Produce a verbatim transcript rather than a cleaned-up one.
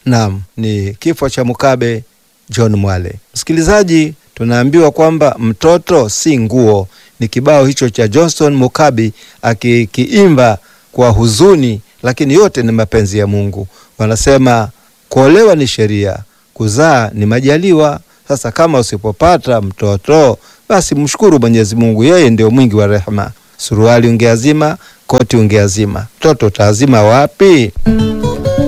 Naam, ni kifo cha Mukabe John Mwale. Msikilizaji, tunaambiwa kwamba mtoto si nguo. Ni kibao hicho cha Johnson Mukabe akiimba kwa huzuni, lakini yote ni mapenzi ya Mungu. Wanasema kuolewa ni sheria, kuzaa ni majaliwa. Sasa kama usipopata mtoto, basi mshukuru Mwenyezi Mungu, yeye ndio mwingi wa rehema. Suruali ungeazima, koti ungeazima, mtoto utaazima wapi?